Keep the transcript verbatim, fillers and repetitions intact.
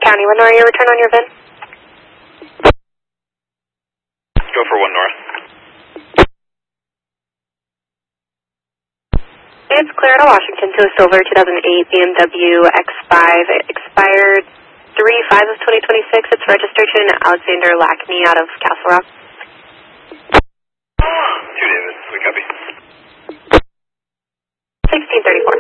County. When are you return on your V I N? Go for one north. It's clear to Washington to a silver two thousand eight B M W X five. It expired three five of twenty twenty-six. It's registration Alexander Lackney out of Castle Rock. Two David, we copy. sixteen thirty-four.